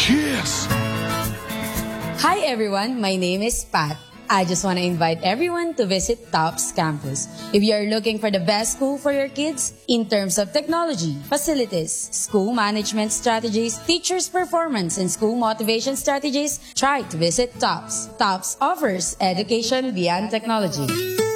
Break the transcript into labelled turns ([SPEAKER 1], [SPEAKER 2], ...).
[SPEAKER 1] Yes!
[SPEAKER 2] Hi everyone, my name is Pat. I just want to invite everyone to visit TOPS campus. If you are looking for the best school for your kids in terms of technology, facilities, school management strategies, teachers' performance, and school motivation strategies, try to visit TOPS. TOPS offers education beyond technology.